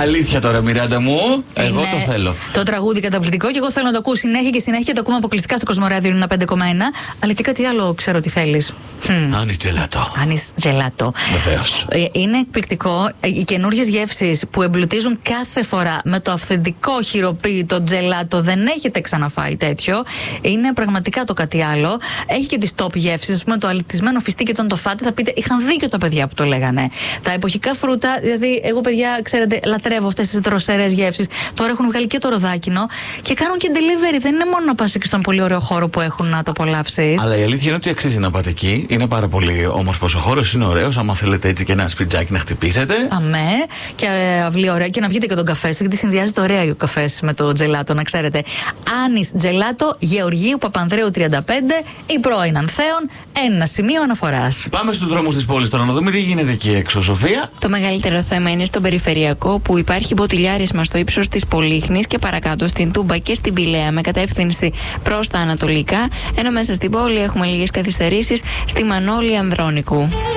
Αλήθεια τώρα, Μιράντα μου. Εγώ το θέλω. Το τραγούδι καταπληκτικό και εγώ θέλω να το ακούω συνέχεια και συνέχεια. Το ακούμε αποκλειστικά στο Κοσμοράδιο 5,1. Αλλά και κάτι άλλο ξέρω τι θέλεις. Άνις τζελάτο. Άνις τζελάτο. Βεβαίως. Είναι εκπληκτικό οι καινούριες γεύσεις που εμπλουτίζουν κάθε φορά με το αυθεντικό χειροποίητο τζελάτο. Δεν έχετε ξαναφάει τέτοιο. Είναι πραγματικά το κάτι άλλο. Έχει και τις top γεύσεις. Ας πούμε το αλυτισμένο φιστίκι όταν το φάτε θα πείτε είχαν δίκιο τα παιδιά που το λέγανε. Τα εποχικά φρούτα, δηλαδή εγώ παιδιά ξέρετε λατρεύω αυτές τις δροσερές γεύσεις. Τώρα έχουν βγάλει και το ροδάκινο και κάνουν και delivery. Δεν είναι μόνο να πας εκεί στον πολύ ωραίο χώρο που έχουν να το απολαύσεις. Αλλά η αλήθεια είναι ότι αξίζει να πάτε εκεί. Είναι πάρα πολύ όμορφος ο χώρος, είναι ωραίος. Άμα θέλετε έτσι και ένα σπιτζάκι να χτυπήσετε. Αμέ. Και αυλή ωραία. Και να βγείτε και τον καφέ σας, γιατί συνδυάζεται ωραία ο καφές με το τζελάτο, να ξέρετε. Άνις Τζελάτο, Γεωργίου Παπανδρέου 35, η πρώην Ανθέων, ένα σημείο αναφοράς. Πάμε στους δρόμους της πόλης τώρα να δούμε τι γίνεται εκεί έξω, Σοφία. Το μεγαλύτερο θέμα είναι στον περιφερειακό που υπάρχει μποτιλιάρισμα στο ύψος της Πολύχνης και παρακάτω στην Τούμπα και στην Πηλαία με κατεύθυνση προς τα ανατολικά. Ενώ μέσα στην πόλη έχουμε λίγες καθυστερήσεις στη Μανώλη Ανδρώνικου.